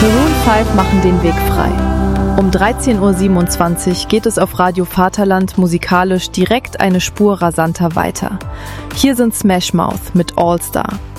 Maroon 5 machen den Weg frei. Um 13.27 Uhr geht es auf Radio Vaterland musikalisch direkt eine Spur rasanter weiter. Hier sind Smash Mouth mit All Star.